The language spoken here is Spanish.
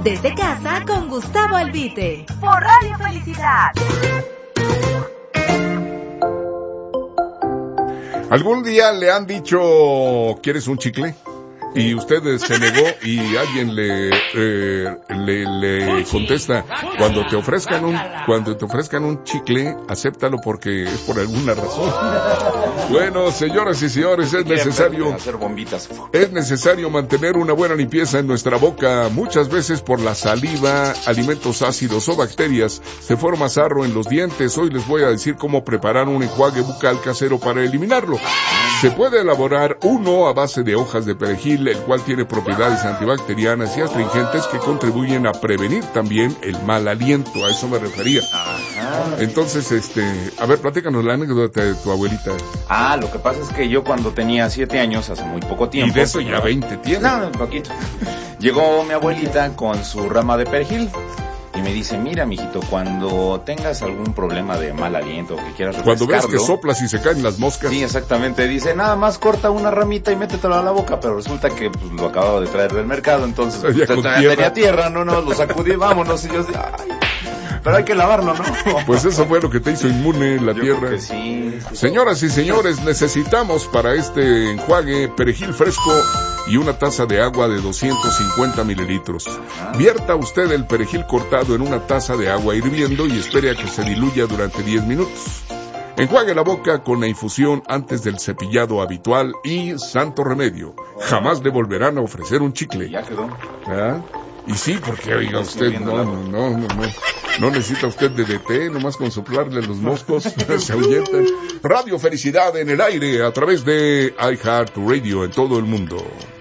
Desde casa con Gustavo Albite. Por Radio Felicidad. ¿Algún día le han dicho, ¿quieres un chicle? Y usted se negó y alguien le contesta, cuando te ofrezcan un chicle, acéptalo porque es por alguna razón. Bueno, señoras y señores, es necesario mantener una buena limpieza en nuestra boca. Muchas veces por la saliva, alimentos ácidos o bacterias se forma sarro en los dientes. Hoy les voy a decir cómo preparar un enjuague bucal casero para eliminarlo. Se puede elaborar uno a base de hojas de perejil, el cual tiene propiedades antibacterianas y astringentes que contribuyen a prevenir también el mal aliento. A eso me refería. Entonces, a ver, platícanos la anécdota de tu abuelita. Lo que pasa es que yo cuando tenía 7 años, hace muy poco tiempo... Y de eso ya 20 tiene. No, un poquito. Llegó mi abuelita con su rama de perejil. Y me dice, mira, mijito, cuando tengas algún problema de mal aliento, que quieras refrescarlo... Cuando ves que soplas y se caen las moscas... Sí, exactamente. Dice, nada más corta una ramita y métetelo a la boca. Pero resulta que pues, lo acababa de traer del mercado, entonces tenía tierra, no, lo sacudí, vámonos. Y yo decía, ay, pero hay que lavarlo, ¿no? Pues eso fue lo que te hizo inmune la tierra. Creo que sí. Señoras y señores, necesitamos para este enjuague perejil fresco y una taza de agua de 250 mililitros. Vierta usted el perejil cortado en una taza de agua hirviendo y espere a que se diluya durante 10 minutos. Enjuague la boca con la infusión antes del cepillado habitual y santo remedio. Jamás le volverán a ofrecer un chicle. Ya quedó. Y sí, porque oiga usted, no necesita usted DDT, nomás con soplarle los moscos se ahuyentan. Radio Felicidad en el aire a través de iHeartRadio en todo el mundo.